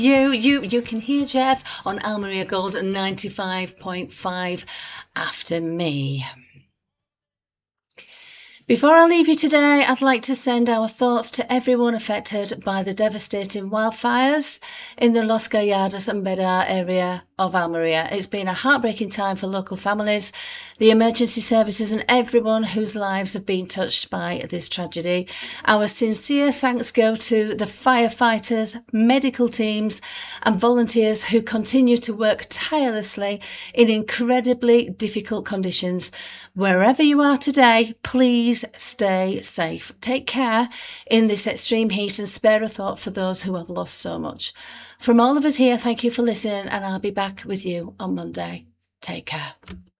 You can hear Jeff on Almeria Gold 95.5 after me. Before I leave you today, I'd like to send our thoughts to everyone affected by the devastating wildfires in the Los Galladas and Bedar area of Almeria. It's been a heartbreaking time for local families, the emergency services and everyone whose lives have been touched by this tragedy. Our sincere thanks go to the firefighters, medical teams and volunteers who continue to work tirelessly in incredibly difficult conditions. Wherever you are today, please stay safe. Take care in this extreme heat and spare a thought for those who have lost so much. From all of us here, thank you for listening, and I'll be back with you on Monday. Take care.